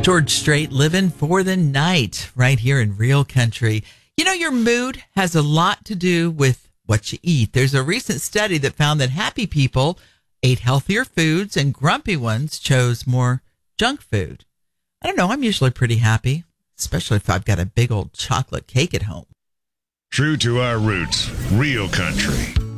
George Strait, living for the night right here in Real Country. You know, your mood has a lot to do with what you eat. There's a recent study that found that happy people ate healthier foods and grumpy ones chose more junk food. I don't know, I'm usually pretty happy, especially if I've got a big old chocolate cake at home. True to our roots, Real Country.